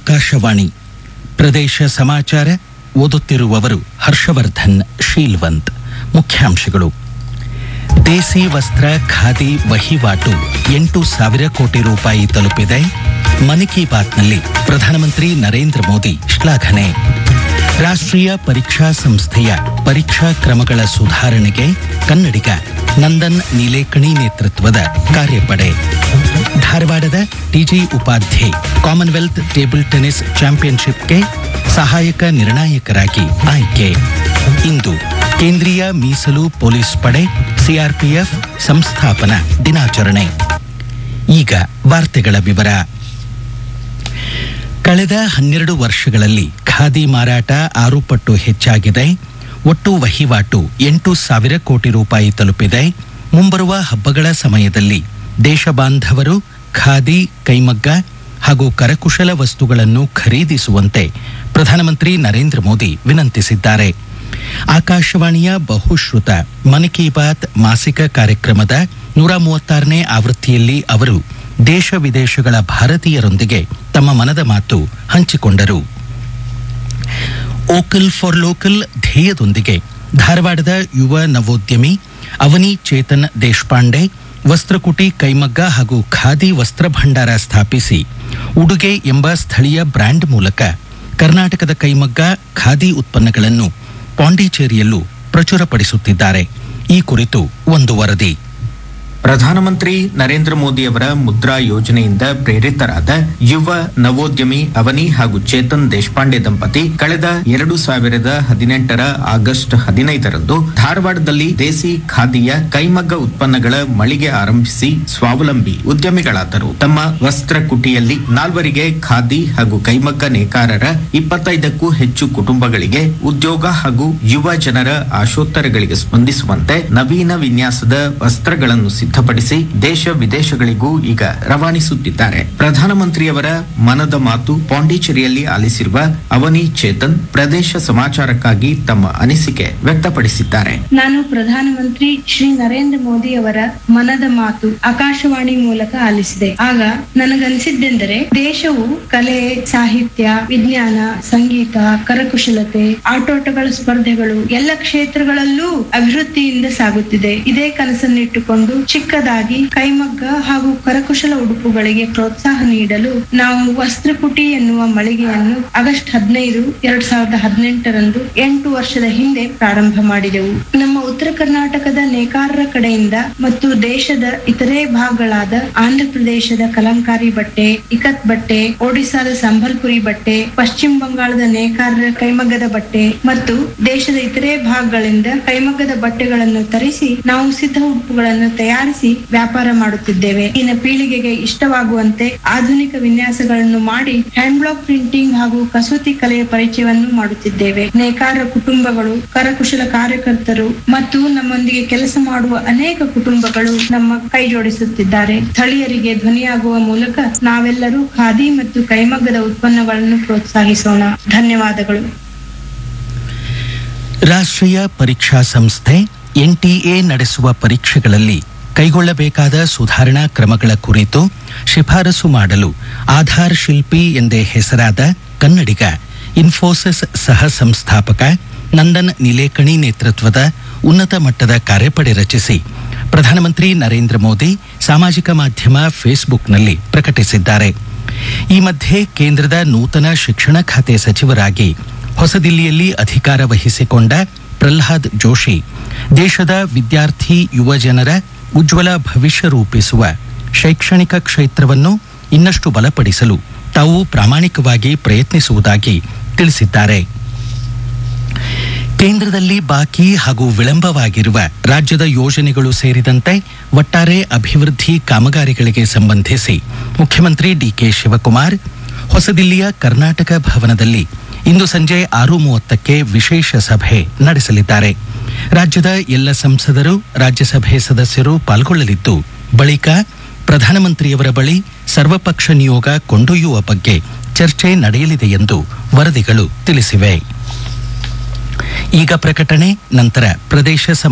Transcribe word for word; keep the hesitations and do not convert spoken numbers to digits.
ಆಕಾಶವಾಣಿ ಪ್ರದೇಶ ಸಮಾಚಾರ ಓದುತ್ತಿರುವವರು ಹರ್ಷವರ್ಧನ್ ಶೀಲ್ವಂತ್. ಮುಖ್ಯಾಂಶಗಳು: ದೇಸಿ ವಸ್ತ್ರ ಖಾದಿ ವಹಿವಾಟು ಎಂಟು ಸಾವಿರ ಕೋಟಿ ರೂಪಾಯಿ ತಲುಪಿದೆ. ಮನ್ ಕಿ ಬಾತ್ನಲ್ಲಿ ಪ್ರಧಾನಮಂತ್ರಿ ನರೇಂದ್ರ ಮೋದಿ ಶ್ಲಾಘನೆ. ರಾಷ್ಟ್ರೀಯ ಪರೀಕ್ಷಾ ಸಂಸ್ಥೆಯ ಪರೀಕ್ಷಾ ಕ್ರಮಗಳ ಸುಧಾರಣೆಗೆ ಕನ್ನಡಿಗ ನಂದನ್ ನೀಲೇಕಣಿ ನೇತೃತ್ವದ ಕಾರ್ಯಪಡೆ. ಧಾರವಾಡದ TG Upadhye Commonwealth table tennis ಚಾಂಪಿಯನ್ಶಿಪ್ಗೆ ಸಹಾಯಕ ನಿರ್ಣಾಯಕರಾಗಿ ಆಯ್ಕೆ. ಇಂದು ಕೇಂದ್ರೀಯ ಮೀಸಲು ಪೊಲೀಸ್ ಪಡೆ ಸಿಆರ್ಪಿಎಫ್ ಸಂಸ್ಥಾಪನಾ ದಿನಾಚರಣೆ. ಈಗ ವಾರ್ತೆಗಳ ವಿವರ. ಕಳೆದ ಹನ್ನೆರಡು ವರ್ಷಗಳಲ್ಲಿ ಖಾದಿ ಮಾರಾಟ ಆರು ಪಟ್ಟು ಹೆಚ್ಚಾಗಿದೆ. ಒಟ್ಟು ವಹಿವಾಟು ಎಂಟು ಸಾವಿರ ಕೋಟಿ ರೂಪಾಯಿ ತಲುಪಿದೆ. ಮುಂಬರುವ ಹಬ್ಬಗಳ ಸಮಯದಲ್ಲಿ ದೇಶ ಬಾಂಧವರು ಖಾದಿ, ಕೈಮಗ್ಗ ಹಾಗೂ ಕರಕುಶಲ ವಸ್ತುಗಳನ್ನು ಖರೀದಿಸುವಂತೆ ಪ್ರಧಾನಮಂತ್ರಿ ನರೇಂದ್ರ ಮೋದಿ ವಿನಂತಿಸಿದ್ದಾರೆ. ಆಕಾಶವಾಣಿಯ ಬಹುಶ್ರುತ ಮನ್ ಕಿ ಬಾತ್ ಮಾಸಿಕ ಕಾರ್ಯಕ್ರಮದ ನೂರ ಮೂವತ್ತಾರನೇ ಆವೃತ್ತಿಯಲ್ಲಿ ಅವರು ದೇಶ ವಿದೇಶಗಳ ಭಾರತೀಯರೊಂದಿಗೆ ತಮ್ಮ ಮನದ ಮಾತು ಹಂಚಿಕೊಂಡರು. ಓಕಲ್ ಫಾರ್ ಲೋಕಲ್ ಧ್ಯೇಯದೊಂದಿಗೆ ಧಾರವಾಡದ ಯುವ ನವೋದ್ಯಮಿ ಅವನಿ ಚೇತನ್ ದೇಶಪಾಂಡೆ ವಸ್ತ್ರಕುಟಿ, ಕೈಮಗ್ಗ ಹಾಗೂ ಖಾದಿ ವಸ್ತ್ರ ಭಂಡಾರ ಸ್ಥಾಪಿಸಿ ಉಡುಗೆ ಎಂಬ ಸ್ಥಳೀಯ ಬ್ರ್ಯಾಂಡ್ ಮೂಲಕ ಕರ್ನಾಟಕದ ಕೈಮಗ್ಗ, ಖಾದಿ ಉತ್ಪನ್ನಗಳನ್ನು ಪಾಂಡಿಚೇರಿಯಲ್ಲೂ ಪ್ರಚುರಪಡಿಸುತ್ತಿದ್ದಾರೆ. ಈ ಕುರಿತು ಒಂದು ವರದಿ. ಪ್ರಧಾನಮಂತ್ರಿ ನರೇಂದ್ರ ಮೋದಿಯವರ ಮುದ್ರಾ ಯೋಜನೆಯಿಂದ ಪ್ರೇರಿತರಾದ ಯುವ ನವೋದ್ಯಮಿ ಅವನಿ ಹಾಗೂ ಚೇತನ್ ದೇಶಪಾಂಡೆ ದಂಪತಿ ಕಳೆದ ಎರಡು ಸಾವಿರದ ಹದಿನೆಂಟರ ಆಗಸ್ಟ್ ಹದಿನೈದರಂದು ಧಾರವಾಡದಲ್ಲಿ ದೇಸಿ ಖಾದಿಯ ಕೈಮಗ್ಗ ಉತ್ಪನ್ನಗಳ ಮಳಿಗೆ ಆರಂಭಿಸಿ ಸ್ವಾವಲಂಬಿ ಉದ್ಯಮಿಗಳಾದರು. ತಮ್ಮ ವಸ್ತ್ರ ಕುಟಿಯಲ್ಲಿ ನಾಲ್ವರಿಗೆ ಖಾದಿ ಹಾಗೂ ಕೈಮಗ್ಗ ನೇಕಾರರ ಇಪ್ಪತ್ತೈದಕ್ಕೂ ಹೆಚ್ಚು ಕುಟುಂಬಗಳಿಗೆ ಉದ್ಯೋಗ ಹಾಗೂ ಯುವ ಜನರ ಆಶೋತ್ತರಗಳಿಗೆ ಸ್ಪಂದಿಸುವಂತೆ ನವೀನ ವಿನ್ಯಾಸದ ವಸ್ತ್ರಗಳನ್ನು ಸಿದ್ಧಪಡಿಸಿ ದೇಶ ವಿದೇಶಗಳಿಗೂ ಈಗ ರವಾನಿಸುತ್ತಿದ್ದಾರೆ. ಪ್ರಧಾನಮಂತ್ರಿಯವರ ಮನದ ಮಾತು ಪಾಂಡಿಚೇರಿಯಲ್ಲಿ ಆಲಿಸಿರುವ ಅವನಿ ಚೇತನ್ ಪ್ರದೇಶ ಸಮಾಚಾರಕ್ಕಾಗಿ ತಮ್ಮ ಅನಿಸಿಕೆ ವ್ಯಕ್ತಪಡಿಸಿದ್ದಾರೆ. ನಾನು ಪ್ರಧಾನಮಂತ್ರಿ ಶ್ರೀ ನರೇಂದ್ರ ಮೋದಿ ಅವರ ಮನದ ಮಾತು ಆಕಾಶವಾಣಿ ಮೂಲಕ ಆಲಿಸಿದೆ. ಆಗ ನನಗನ್ಸಿದ್ದೆಂದರೆ ದೇಶವು ಕಲೆ, ಸಾಹಿತ್ಯ, ವಿಜ್ಞಾನ, ಸಂಗೀತ, ಕರಕುಶಲತೆ, ಆಟೋಟಗಳ ಸ್ಪರ್ಧೆಗಳು ಎಲ್ಲ ಕ್ಷೇತ್ರಗಳಲ್ಲೂ ಅಭಿವೃದ್ಧಿಯಿಂದ ಸಾಗುತ್ತಿದೆ. ಇದೇ ಕನಸನ್ನಿಟ್ಟುಕೊಂಡು ಚಿಕ್ಕದಾಗಿ ಕೈಮಗ್ಗ ಹಾಗೂ ಕರಕುಶಲ ಉಡುಪುಗಳಿಗೆ ಪ್ರೋತ್ಸಾಹ ನೀಡಲು ನಾವು ವಸ್ತ್ರಕುಟಿ ಎನ್ನುವ ಮಳಿಗೆಯನ್ನು ಆಗಸ್ಟ್ ಹದಿನೈದು ಎರಡ್ ಸಾವಿರದ ಹದಿನೆಂಟರಂದು ಎಂಟು ವರ್ಷದ ಹಿಂದೆ ಪ್ರಾರಂಭ ಮಾಡಿದೆವು. ನಮ್ಮ ಉತ್ತರ ಕರ್ನಾಟಕದ ನೇಕಾರರ ಕಡೆಯಿಂದ ಮತ್ತು ದೇಶದ ಇತರೆ ಭಾಗಗಳಾದ ಆಂಧ್ರ ಪ್ರದೇಶದ ಕಲಂಕಾರಿ ಬಟ್ಟೆ, ಇಕತ್ ಬಟ್ಟೆ, ಒಡಿಸಾದ ಸಂಬಲ್ಪುರಿ ಬಟ್ಟೆ, ಪಶ್ಚಿಮ ಬಂಗಾಳದ ನೇಕಾರರ ಕೈಮಗ್ಗದ ಬಟ್ಟೆ ಮತ್ತು ದೇಶದ ಇತರೆ ಭಾಗಗಳಿಂದ ಕೈಮಗ್ಗದ ಬಟ್ಟೆಗಳನ್ನು ತರಿಸಿ ನಾವು ಸಿದ್ಧ ಉಡುಪುಗಳನ್ನು ತಯಾರಿಸಿ ವ್ಯಾಪಾರ ಮಾಡುತ್ತಿದ್ದೇವೆ. ಇನ್ನು ಪೀಳಿಗೆಗೆ ಇಷ್ಟವಾಗುವಂತೆ ಆಧುನಿಕ ವಿನ್ಯಾಸಗಳನ್ನು ಮಾಡಿ ಹ್ಯಾಂಡ್ ಬ್ಲಾಕ್ ಪ್ರಿಂಟಿಂಗ್ ಹಾಗೂ ಕಸೂತಿ ಕಲೆಯ ಪರಿಚಯವನ್ನು ಮಾಡುತ್ತಿದ್ದೇವೆ. ನೇಕಾರ ಕುಟುಂಬಗಳು, ಕರಕುಶಲ ಕಾರ್ಯಕರ್ತರು ಮತ್ತು ನಮ್ಮೊಂದಿಗೆ ಕೆಲಸ ಮಾಡುವ ಅನೇಕ ಕುಟುಂಬಗಳು ನಮ್ಮ ಕೈ ಜೋಡಿಸುತ್ತಿದ್ದಾರೆ. ಸ್ಥಳೀಯರಿಗೆ ಧ್ವನಿಯಾಗುವ ಮೂಲಕ ನಾವೆಲ್ಲರೂ ಖಾದಿ ಮತ್ತು ಕೈಮಗ್ಗದ ಉತ್ಪನ್ನಗಳನ್ನು ಪ್ರೋತ್ಸಾಹಿಸೋಣ. ಧನ್ಯವಾದಗಳು. ರಾಷ್ಟ್ರೀಯ ಪರೀಕ್ಷಾ ಸಂಸ್ಥೆ ಎನ್ಟಿಎ ನಡೆಸುವ ಪರೀಕ್ಷೆಗಳಲ್ಲಿ ಕೈಗೊಳ್ಳಬೇಕಾದ ಸುಧಾರಣಾ ಕ್ರಮಗಳ ಕುರಿತು ಶಿಫಾರಸು ಮಾಡಲು ಆಧಾರ್ ಶಿಲ್ಪಿ ಎಂದೇ ಹೆಸರಾದ ಕನ್ನಡಿಗ ಇನ್ಫೋಸಿಸ್ ಸಹ ಸಂಸ್ಥಾಪಕ ನಂದನ್ ನೀಲೇಕಣಿ ನೇತೃತ್ವದ ಉನ್ನತ ಮಟ್ಟದ ಕಾರ್ಯಪಡೆ ರಚಿಸಿ ಪ್ರಧಾನಮಂತ್ರಿ ನರೇಂದ್ರ ಮೋದಿ ಸಾಮಾಜಿಕ ಮಾಧ್ಯಮ ಫೇಸ್ಬುಕ್ನಲ್ಲಿ ಪ್ರಕಟಿಸಿದ್ದಾರೆ. ಈ ಮಧ್ಯೆ ಕೇಂದ್ರದ ನೂತನ ಶಿಕ್ಷಣ ಖಾತೆ ಸಚಿವರಾಗಿ ಹೊಸದಿಲ್ಲಿಯಲ್ಲಿ ಅಧಿಕಾರ ವಹಿಸಿಕೊಂಡ ಪ್ರಹ್ಲಾದ್ ಜೋಶಿ ದೇಶದ ವಿದ್ಯಾರ್ಥಿ ಯುವ ಜನರ ಉಜ್ವಲ ಭವಿಷ್ಯ ರೂಪಿಸುವ ಶೈಕ್ಷಣಿಕ ಕ್ಷೇತ್ರವನ್ನು ಇನ್ನಷ್ಟು ಬಲಪಡಿಸಲು ತಾವು ಪ್ರಾಮಾಣಿಕವಾಗಿ ಪ್ರಯತ್ನಿಸುವುದಾಗಿ ತಿಳಿಸಿದ್ದಾರೆ. ಕೇಂದ್ರದಲ್ಲಿ ಬಾಕಿ ಹಾಗೂ ವಿಳಂಬವಾಗಿರುವ ರಾಜ್ಯದ ಯೋಜನೆಗಳು ಸೇರಿದಂತೆ ಒಟ್ಟಾರೆ ಅಭಿವೃದ್ಧಿ ಕಾಮಗಾರಿಗಳಿಗೆ ಸಂಬಂಧಿಸಿ ಮುಖ್ಯಮಂತ್ರಿ ಡಿಕೆ ಶಿವಕುಮಾರ್ ಹೊಸದಿಲ್ಲಿಯ ಕರ್ನಾಟಕ ಭವನದಲ್ಲಿ ಇಂದು ಸಂಜೆ ಆರು ಮೂವತ್ತಕ್ಕೆ ವಿಶೇಷ ಸಭೆ ನಡೆಸಲಿದ್ದಾರೆ. ರಾಜ್ಯದ ಎಲ್ಲ ಸಂಸದರು, ರಾಜ್ಯಸಭೆ ಸದಸ್ಯರು ಪಾಲ್ಗೊಳ್ಳಲಿದ್ದು ಬಳಿಕ ಪ್ರಧಾನಮಂತ್ರಿಯವರ ಬಳಿ ಸರ್ವಪಕ್ಷ ನಿಯೋಗ ಕೊಂಡೊಯ್ಯುವ ಬಗ್ಗೆ ಚರ್ಚೆ ನಡೆಯಲಿದೆ ಎಂದು ವರದಿಗಳು ತಿಳಿಸಿವೆ. ಈಗ ಪ್ರಕಟಣೆ, ನಂತರ ಪ್ರದೇಶ